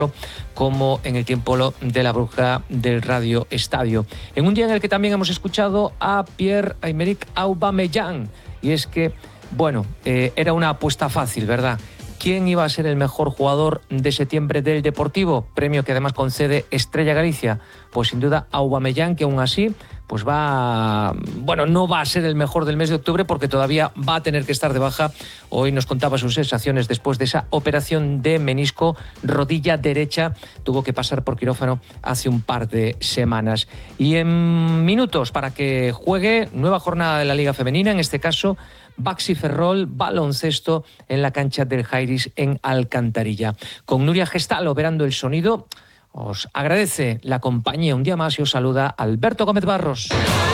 como en el tiempo de la bruja del Radio Estadio. En un día en el que también hemos escuchado a Pierre-Emerick Aubameyang. Y es que, bueno, era una apuesta fácil, ¿verdad? ¿Quién iba a ser el mejor jugador de septiembre del Deportivo? Premio que además concede Estrella Galicia. Pues sin duda Aubameyang, que aún así pues no va a ser el mejor del mes de octubre porque todavía va a tener que estar de baja. Hoy nos contaba sus sensaciones después de esa operación de menisco, rodilla derecha. Tuvo que pasar por quirófano hace un par de semanas. Y en minutos para que juegue, nueva jornada de la Liga Femenina, en este caso Baxi Ferrol, baloncesto en la cancha del Jairis en Alcantarilla. Con Nuria Gestal operando el sonido, os agradece la compañía un día más y os saluda Alberto Gómez Barros.